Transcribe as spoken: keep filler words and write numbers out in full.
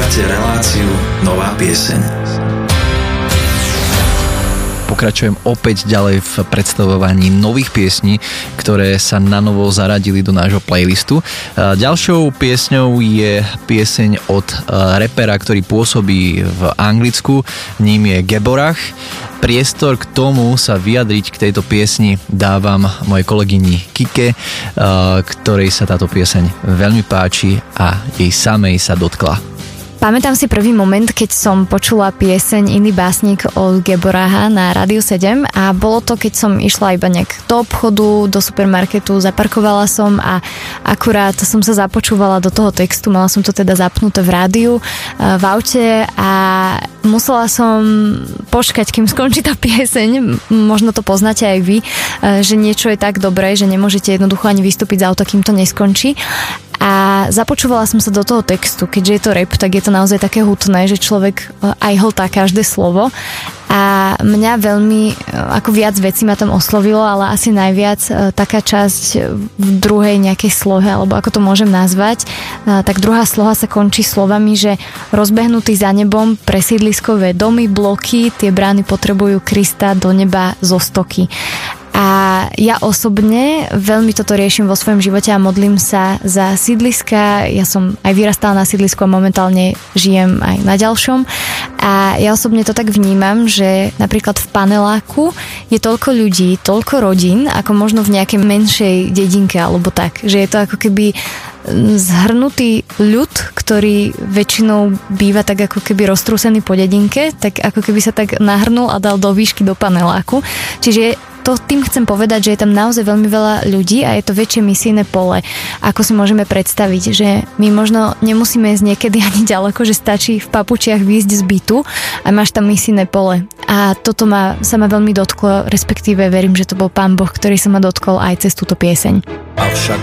Počúvate reláciu Nová pieseň. Pokračujem opäť ďalej v predstavovaní nových piesní, ktoré sa na novo zaradili do nášho playlistu. Ďalšou piesňou je pieseň od rapera, ktorý pôsobí v Anglicku, ním je Geborah. Priestor k tomu sa vyjadriť k tejto piesni dávam mojej kolegyni Kike, ktorej sa táto pieseň veľmi páči a jej samej sa dotkla. Pamätám si prvý moment, keď som počula pieseň Iný básnik od Geboraha na Rádiu sedem a bolo to, keď som išla iba nejak do obchodu, do supermarketu, zaparkovala som a akurát som sa započúvala do toho textu, mala som to teda zapnuté v rádiu, v aute a musela som počkať, kým skončí tá pieseň, možno to poznáte aj vy, že niečo je tak dobré, že nemôžete jednoducho ani vystúpiť z auta, kým to neskončí. A započúvala som sa do toho textu, keďže je to rap, tak je to naozaj také hutné, že človek aj hltá každé slovo a mňa veľmi, ako viac vecí ma tam oslovilo, ale asi najviac taká časť v druhej nejakej slohe, alebo ako to môžem nazvať, tak druhá sloha sa končí slovami, že rozbehnutý za nebom presídliskové domy, bloky, tie brány potrebujú Krista do neba zo stoky. A ja osobne veľmi toto riešim vo svojom živote a modlím sa za sídliska. Ja som aj vyrastala na sídlisku a momentálne žijem aj na ďalšom. A ja osobne to tak vnímam, že napríklad v paneláku je toľko ľudí, toľko rodín, ako možno v nejakej menšej dedinke alebo tak. Že je to ako keby zhrnutý ľud, ktorý väčšinou býva tak ako keby roztrúsený po dedinke, tak ako keby sa tak nahrnul a dal do výšky do paneláku. Čiže to tým chcem povedať, že je tam naozaj veľmi veľa ľudí a je to väčšie misijné pole, ako si môžeme predstaviť, že my možno nemusíme ísť niekedy ani ďaleko, že stačí v papučiach výjsť z bytu a máš tam misijné pole. A toto ma, sa ma veľmi dotklo, respektíve verím, že to bol Pán Boh, ktorý sa ma dotkol aj cez túto pieseň. Avšak